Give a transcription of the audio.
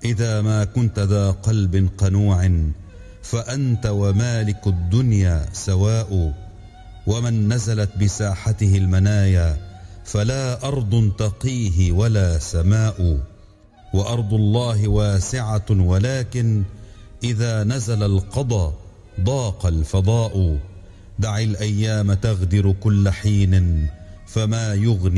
إذا ما كنت ذا قلب قنوع فأنت ومالك الدنيا سواء. ومن نزلت بساحته المنايا فلا أرض تقيه ولا سماء. وأرض الله واسعة ولكن إذا نزل القضاء ضاق الفضاء. دع الأيام تغدر كل حين فما يغني